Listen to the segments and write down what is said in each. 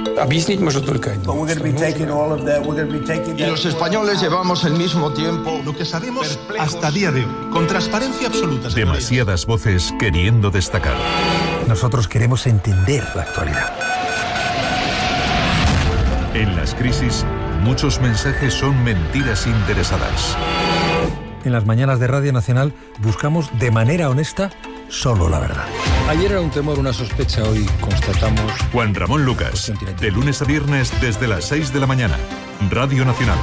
Объяснить может только одно. Y los españoles llevamos el mismo tiempo. Lo que sabemos hasta día de hoy, con transparencia absoluta. Demasiadas voces queriendo destacar. Nosotros queremos entender la actualidad. En las crisis, muchos mensajes son mentiras interesadas. En las mañanas de Radio Nacional buscamos de manera honesta solo la verdad. Ayer era un temor, una sospecha, hoy constatamos... Juan Ramón Lucas, de lunes a viernes desde las 6 de la mañana. Radio Nacional.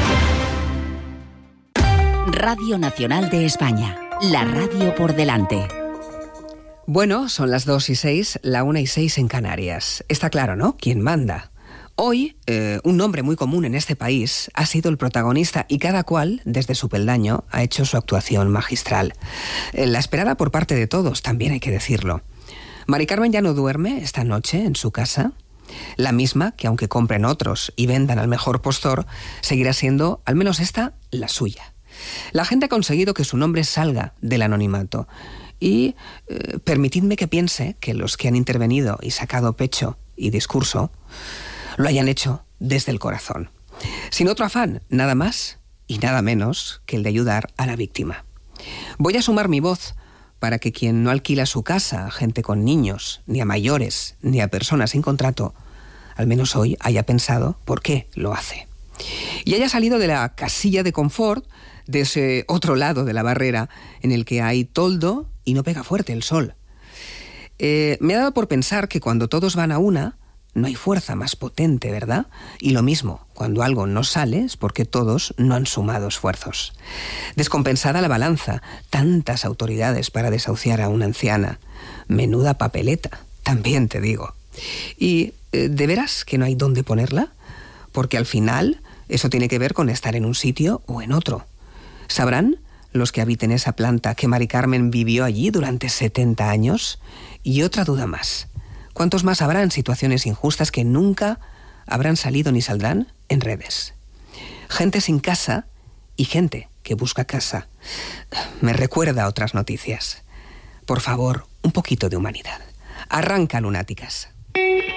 Radio Nacional de España, la radio por delante. Bueno, son las 2:06, la 1:06 en Canarias. Está claro, ¿no? ¿Quién manda? Hoy, un nombre muy común en este país ha sido el protagonista y cada cual, desde su peldaño, ha hecho su actuación magistral. La esperada por parte de todos, también hay que decirlo. Mari Carmen ya no duerme esta noche en su casa. La misma que, aunque compren otros y vendan al mejor postor, seguirá siendo, al menos esta, la suya. La gente ha conseguido que su nombre salga del anonimato. Y permitidme que piense que los que han intervenido y sacado pecho y discurso lo hayan hecho desde el corazón, sin otro afán, nada más y nada menos que el de ayudar a la víctima. Voy a sumar mi voz para que quien no alquila su casa a gente con niños, ni a mayores, ni a personas sin contrato, al menos hoy haya pensado por qué lo hace. Y haya salido de la casilla de confort, de ese otro lado de la barrera en el que hay toldo y no pega fuerte el sol. Me ha dado por pensar que cuando todos van a una, no hay fuerza más potente, ¿verdad? Y lo mismo, cuando algo no sale es porque todos no han sumado esfuerzos. Descompensada la balanza, tantas autoridades para desahuciar a una anciana. Menuda papeleta, también te digo. Y, ¿de veras que no hay dónde ponerla? Porque al final eso tiene que ver con estar en un sitio o en otro. ¿Sabrán los que habiten esa planta que Mari Carmen vivió allí durante 70 años? Y otra duda más. ¿Cuántos más habrán situaciones injustas que nunca habrán salido ni saldrán en redes? Gente sin casa y gente que busca casa. Me recuerda a otras noticias. Por favor, un poquito de humanidad. Arranca, lunáticas.